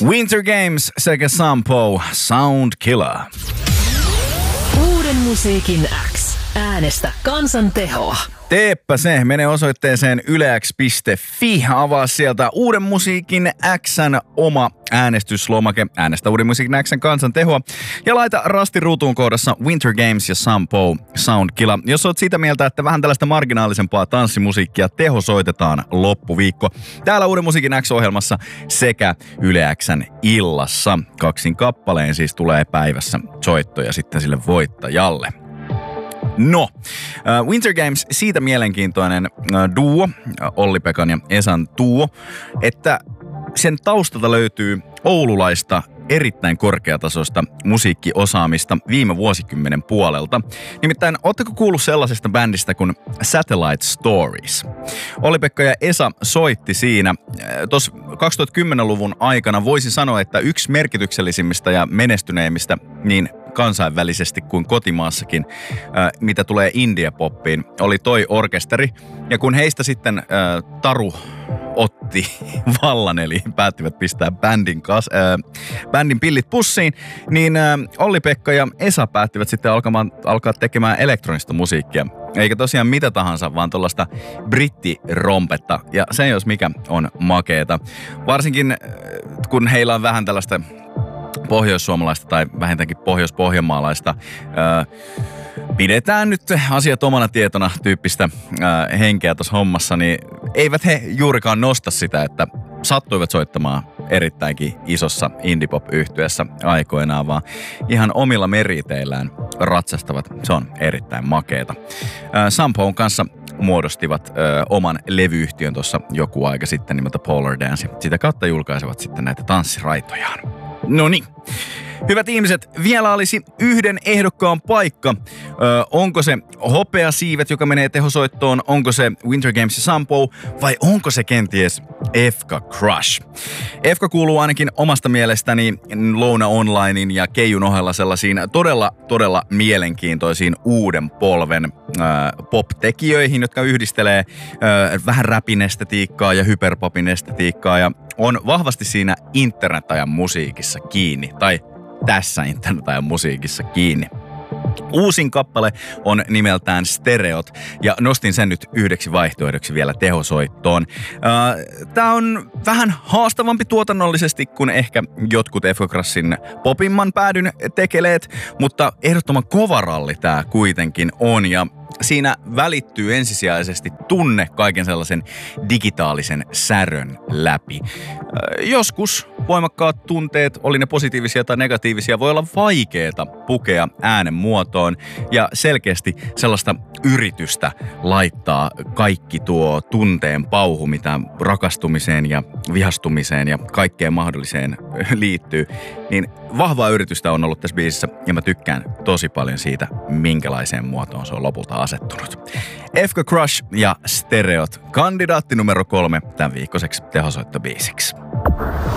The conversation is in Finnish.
Winter Games sekä Sampo Sound Killer. Uuden musiikin X. Äänestä kansan tehoa. Teepä se, mene osoitteeseen ylex.fi, avaa sieltä Uuden musiikin X:n oma äänestyslomake, äänestä Uuden musiikin X:n kansan tehoa ja laita rasti ruutuun kohdassa Winter Games ja Sampo Sound Killer. Jos oot sitä mieltä, että vähän tällaista marginaalisempaa tanssimusiikkia tehosoitetaan loppuviikko täällä Uuden musiikin X-ohjelmassa sekä Yle X:n illassa. 2 kappaleen siis tulee päivässä soittoja sitten sille voittajalle. No, Winter Games, siitä mielenkiintoinen duo, Olli-Pekan ja Esan duo, että sen taustalta löytyy oululaista erittäin korkeatasoista musiikkiosaamista viime vuosikymmenen puolelta. Nimittäin, ootteko kuullut sellaisesta bändistä kuin Satellite Stories? Olli-Pekka ja Esa soitti siinä. Tuossa 2010-luvun aikana voisi sanoa, että yksi merkityksellisimmistä ja menestyneimmistä niin kansainvälisesti kuin kotimaassakin, mitä tulee indie-poppiin, oli toi orkesteri. Ja kun heistä sitten Taru otti vallan, eli päättivät pistää bändin pillit pussiin, niin Olli-Pekka ja Esa päättivät sitten alkaa tekemään elektronista musiikkia. Eikä tosiaan mitä tahansa, vaan tuollaista brittirompetta. Ja se jos mikä on makeeta. Varsinkin kun heillä on vähän tällaista pohjoissuomalaista tai vähintäänkin pohjoispohjanmaalaista pidetään nyt asiat omana tietona tyyppistä henkeä tuossa hommassa, niin eivät he juurikaan nosta sitä, että sattuivat soittamaan erittäinkin isossa indie-pop-yhtyeessä aikoinaan, vaan ihan omilla meriteillään ratsastavat. Se on erittäin makeeta. Sampon kanssa muodostivat oman levyyhtiön tuossa joku aika sitten nimeltä Polar Dance. Sitä kautta julkaisevat sitten näitä tanssiraitojaan. No niin. Hyvät ihmiset, vielä olisi yhden ehdokkaan paikka. Onko se Hopeasiivet, joka menee tehosoittoon? Onko se Winter Games ja Sampo? Vai onko se kenties Efka Crush? Efka kuuluu ainakin omasta mielestäni Louna Onlinein ja Keijun ohella sellaisiin todella mielenkiintoisiin uuden polven pop-tekijöihin, jotka yhdistelee vähän räpin estetiikkaa ja hyperpopin estetiikkaa ja on vahvasti siinä internetajan musiikissa kiinni, tai tässä internetajan musiikissa kiinni. Uusin kappale on nimeltään Stereot, ja nostin sen nyt yhdeksi vaihtoehdoksi vielä tehosoittoon. Tää on vähän haastavampi tuotannollisesti kuin ehkä jotkut Efka Crushin popimman päädyn tekeleet, mutta ehdottoman kova ralli tää kuitenkin on, ja siinä välittyy ensisijaisesti tunne kaiken sellaisen digitaalisen särön läpi. Joskus voimakkaat tunteet, oli ne positiivisia tai negatiivisia, voi olla vaikeeta pukea äänen muotoon ja selkeästi sellaista yritystä laittaa kaikki tuo tunteen pauhu, mitä rakastumiseen ja vihastumiseen ja kaikkeen mahdolliseen liittyy, niin vahvaa yritystä on ollut tässä biisissä ja mä tykkään tosi paljon siitä, minkälaiseen muotoon se on lopulta asettunut. Efka Crush ja Stereot, kandidaatti numero 3 tämän viikkoiseksi tehosoittobiisiksi.